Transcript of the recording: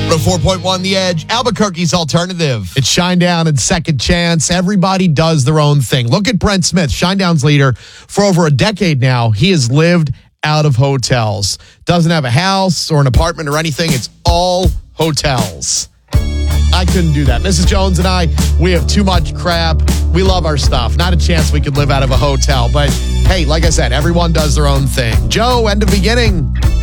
104.1 The Edge, Albuquerque's alternative. It's Shinedown and Second Chance. Everybody does their own thing. Look at Brent Smith, Shinedown's leader. For over a decade now, he has lived out of hotels. Doesn't have a house or an apartment or anything. It's all hotels. I couldn't do that. Mrs. Jones and I, we have too much crap. We love our stuff. Not a chance we could live out of a hotel. But hey, like I said, everyone does their own thing. Joe, end of beginning.